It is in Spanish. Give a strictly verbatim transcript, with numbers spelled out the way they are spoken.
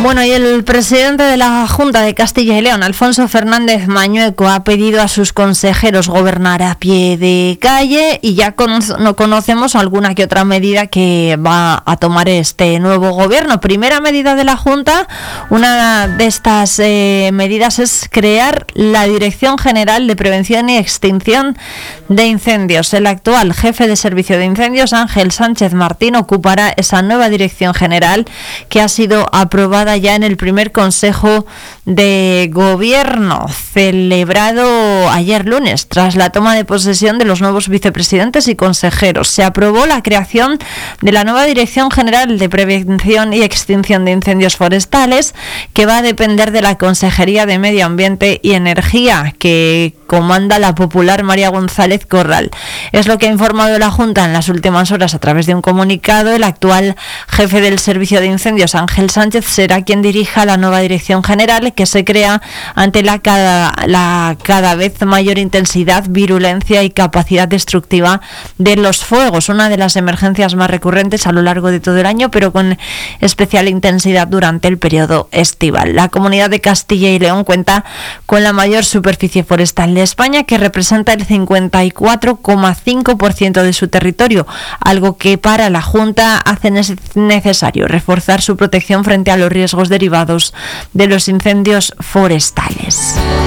Bueno, y el presidente de la Junta de Castilla y León, Alfonso Fernández Mañueco, ha pedido a sus consejeros gobernar a pie de calle y ya cono- no conocemos alguna que otra medida que va a tomar este nuevo gobierno. Primera medida de la Junta, una de estas eh, medidas es crear la Dirección General de Prevención y Extinción de Incendios. El actual jefe de Servicio de Incendios, Ángel Sánchez Martín, ocupará esa nueva Dirección General que ha sido aprobada ya en el primer Consejo de Gobierno, celebrado ayer lunes, tras la toma de posesión de los nuevos vicepresidentes y consejeros. Se aprobó la creación de la nueva Dirección General de Prevención y Extinción de Incendios Forestales, que va a depender de la Consejería de Medio Ambiente y Energía, que comanda la popular María González Corral. Es lo que ha informado la Junta en las últimas horas a través de un comunicado. El actual jefe del Servicio de Incendios, Ángel Sánchez, será quien dirija la nueva Dirección General, que se crea ante la cada, la cada vez mayor intensidad, virulencia y capacidad destructiva de los fuegos, una de las emergencias más recurrentes a lo largo de todo el año, pero con especial intensidad durante el periodo estival. La Comunidad de Castilla y León cuenta con la mayor superficie forestal de España, que representa el cincuenta y cuatro coma cinco por ciento de su territorio, algo que para la Junta hace necesario reforzar su protección frente a los riesgos derivados de los incendios forestales.